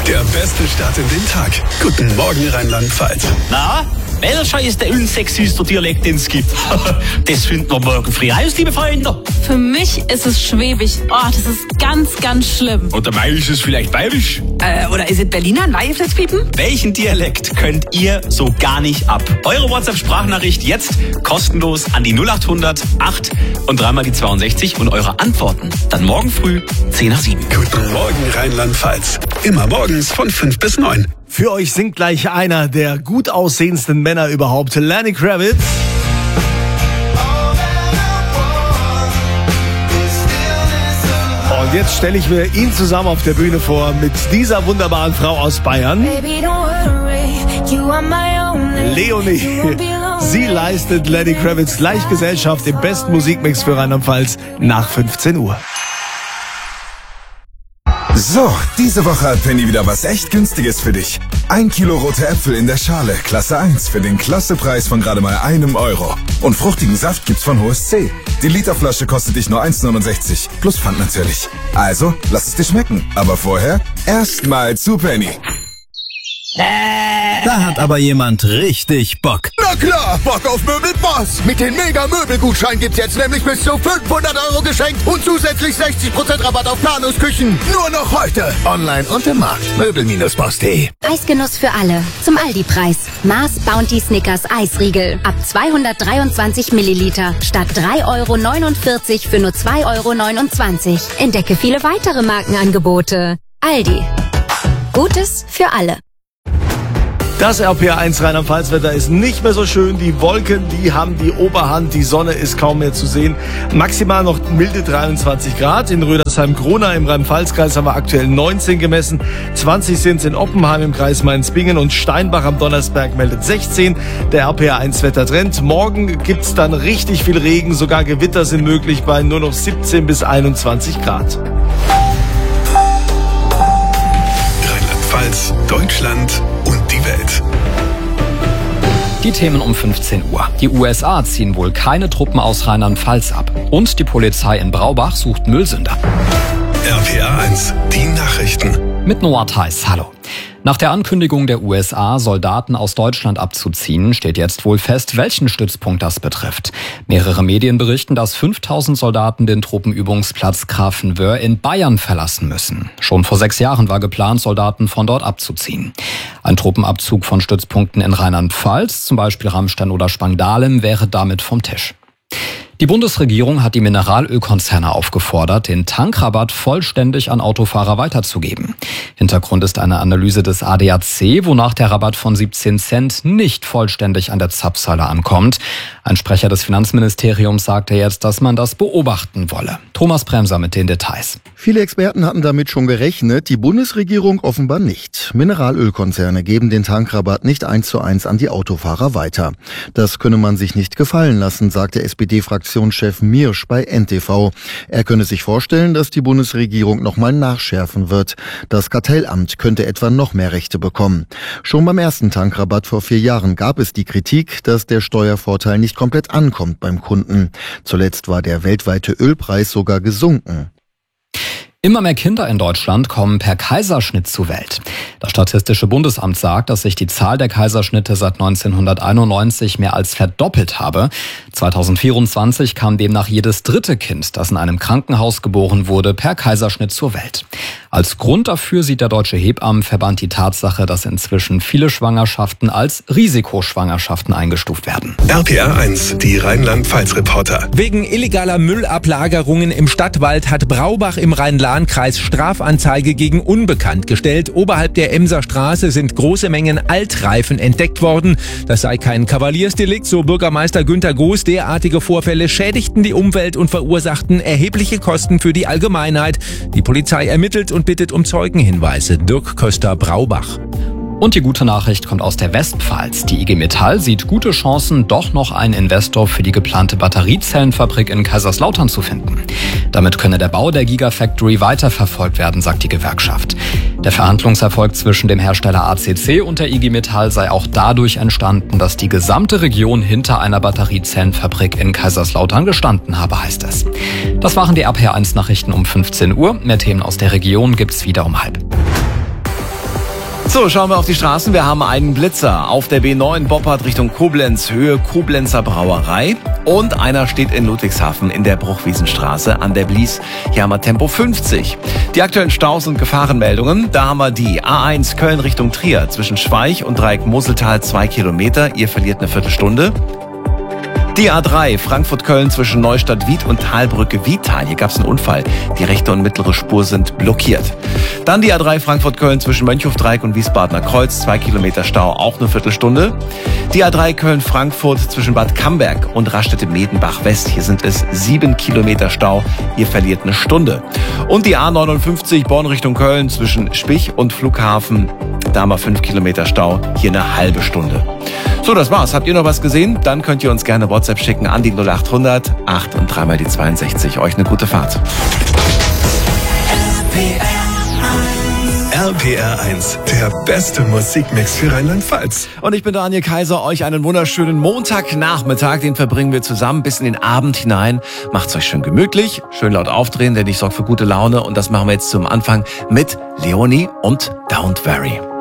Der beste Start in den Tag. Guten Morgen, Rheinland-Pfalz. Na, welcher ist der unsexyste Dialekt, den es gibt? Das finden wir morgen früh raus, liebe Freunde. Für mich ist es Schwäbisch. Oh, das ist ganz, ganz schlimm. Oder bei ist es vielleicht Bayerisch? Oder ist es Berliner? Weihnachtspiepen? Welchen Dialekt könnt ihr so gar nicht ab? Eure WhatsApp-Sprachnachricht jetzt kostenlos an die 0800 8 und dreimal die 62 und eure Antworten dann morgen früh 10 nach 7. Guten Morgen, Rheinland-Pfalz. Immer morgens von 5 bis 9. Für euch singt gleich einer der gut aussehendsten Männer überhaupt, Lenny Kravitz. Und jetzt stelle ich mir ihn zusammen auf der Bühne vor mit dieser wunderbaren Frau aus Bayern, Leonie. Sie leistet Lenny Kravitz gleich Gesellschaft im besten Musikmix für Rheinland-Pfalz nach 15 Uhr. So, diese Woche hat Penny wieder was echt Günstiges für dich. 1 Kilo rote Äpfel in der Schale, Klasse 1, für den Klassepreis von gerade mal €1. Und fruchtigen Saft gibt's von Hohes C. Die Literflasche kostet dich nur 1,69, plus Pfand natürlich. Also, lass es dir schmecken. Aber vorher erstmal zu Penny. Da hat aber jemand richtig Bock. Na klar, Bock auf Möbelboss. Mit den Mega-Möbelgutschein gibt's jetzt nämlich bis zu 500 € geschenkt und zusätzlich 60% Rabatt auf Planungsküchen. Nur noch heute. Online und im Markt. Möbel-boss.de. Eisgenuss für alle. Zum Aldi-Preis. Mars Bounty Snickers Eisriegel. Ab 223 Milliliter. Statt 3,49 € für nur 2,29 €. Entdecke viele weitere Markenangebote. Aldi. Gutes für alle. Das RPR1 Rheinland-Pfalz-Wetter ist nicht mehr so schön. Die Wolken, die haben die Oberhand. Die Sonne ist kaum mehr zu sehen. Maximal noch milde 23 Grad. In Rödersheim-Krona im Rhein-Pfalz-Kreis haben wir aktuell 19 gemessen. 20 sind es in Oppenheim im Kreis Mainz-Bingen und Steinbach am Donnersberg meldet 16. Der RPR1-Wettertrend. Morgen gibt's dann richtig viel Regen. Sogar Gewitter sind möglich bei nur noch 17 bis 21 Grad. Rheinland-Pfalz, Deutschland und die Welt. Die Themen um 15 Uhr. Die USA ziehen wohl keine Truppen aus Rheinland-Pfalz ab. Und die Polizei in Braubach sucht Müllsünder. RPR1, die Nachrichten. Mit Noah Theis, hallo. Nach der Ankündigung der USA, Soldaten aus Deutschland abzuziehen, steht jetzt wohl fest, welchen Stützpunkt das betrifft. Mehrere Medien berichten, dass 5000 Soldaten den Truppenübungsplatz Grafenwöhr in Bayern verlassen müssen. Schon vor 6 Jahren war geplant, Soldaten von dort abzuziehen. Ein Truppenabzug von Stützpunkten in Rheinland-Pfalz, zum Beispiel Ramstein oder Spangdahlem, wäre damit vom Tisch. Die Bundesregierung hat die Mineralölkonzerne aufgefordert, den Tankrabatt vollständig an Autofahrer weiterzugeben. Hintergrund ist eine Analyse des ADAC, wonach der Rabatt von 17 Cent nicht vollständig an der Zapfsäule ankommt. Ein Sprecher des Finanzministeriums sagte jetzt, dass man das beobachten wolle. Thomas Bremser mit den Details. Viele Experten hatten damit schon gerechnet, die Bundesregierung offenbar nicht. Mineralölkonzerne geben den Tankrabatt nicht 1:1 an die Autofahrer weiter. Das könne man sich nicht gefallen lassen, sagte SPD-Fraktionschef Miersch bei NTV. Er könne sich vorstellen, dass die Bundesregierung nochmal nachschärfen wird. Das Kartellamt könnte etwa noch mehr Rechte bekommen. Schon beim ersten Tankrabatt vor 4 Jahren gab es die Kritik, dass der Steuervorteil nicht komplett ankommt beim Kunden. Zuletzt war der weltweite Ölpreis sogar gesunken. Immer mehr Kinder in Deutschland kommen per Kaiserschnitt zur Welt. Das Statistische Bundesamt sagt, dass sich die Zahl der Kaiserschnitte seit 1991 mehr als verdoppelt habe. 2024 kam demnach jedes 3. Kind, das in einem Krankenhaus geboren wurde, per Kaiserschnitt zur Welt. Als Grund dafür sieht der Deutsche Hebammenverband die Tatsache, dass inzwischen viele Schwangerschaften als Risikoschwangerschaften eingestuft werden. RPR1, die Rheinland-Pfalz-Reporter. Wegen illegaler Müllablagerungen im Stadtwald hat Braubach im Rhein-Lahn-Kreis Strafanzeige gegen Unbekannt gestellt. Oberhalb der Emser Straße sind große Mengen Altreifen entdeckt worden. Das sei kein Kavaliersdelikt, so Bürgermeister Günter Goos. Derartige Vorfälle schädigten die Umwelt und verursachten erhebliche Kosten für die Allgemeinheit. Die Polizei ermittelt und bittet um Zeugenhinweise. Dirk Köster, Braubach. Und die gute Nachricht kommt aus der Westpfalz. Die IG Metall sieht gute Chancen, doch noch einen Investor für die geplante Batteriezellenfabrik in Kaiserslautern zu finden. Damit könne der Bau der Gigafactory weiterverfolgt werden, sagt die Gewerkschaft. Der Verhandlungserfolg zwischen dem Hersteller ACC und der IG Metall sei auch dadurch entstanden, dass die gesamte Region hinter einer Batteriezellenfabrik in Kaiserslautern gestanden habe, heißt es. Das waren die RPR1 Nachrichten um 15 Uhr. Mehr Themen aus der Region gibt's wieder um 12:30. So, schauen wir auf die Straßen. Wir haben einen Blitzer auf der B9 Boppard Richtung Koblenz, Höhe Koblenzer Brauerei. Und einer steht in Ludwigshafen in der Bruchwiesenstraße an der Blies. Hier haben wir Tempo 50. Die aktuellen Staus und Gefahrenmeldungen. Da haben wir die A1 Köln Richtung Trier zwischen Schweich und Dreieck Moseltal 2 Kilometer. Ihr verliert eine Viertelstunde. Die A3 Frankfurt-Köln zwischen Neustadt-Wied und Talbrücke-Wiedtal. Hier gab es einen Unfall. Die rechte und mittlere Spur sind blockiert. Dann die A3 Frankfurt-Köln zwischen Mönchhofdreieck und Wiesbadener Kreuz. 2 Kilometer Stau, auch eine Viertelstunde. Die A3 Köln-Frankfurt zwischen Bad Camberg und Raststätte-Medenbach-West. Hier sind es 7 Kilometer Stau. Ihr verliert eine Stunde. Und die A59 Bonn Richtung Köln zwischen Spich und Flughafen. Da haben wir 5 Kilometer Stau. Hier eine halbe Stunde. So, das war's. Habt ihr noch was gesehen? Dann könnt ihr uns gerne WhatsApp schicken an die 0800 8 und 3 mal die 62. Euch eine gute Fahrt. RPR 1, der beste Musikmix für Rheinland-Pfalz. Und ich bin Daniel Kaiser. Euch einen wunderschönen Montagnachmittag. Den verbringen wir zusammen bis in den Abend hinein. Macht's euch schön gemütlich, schön laut aufdrehen, denn ich sorge für gute Laune. Und das machen wir jetzt zum Anfang mit Leonie und Don't Worry.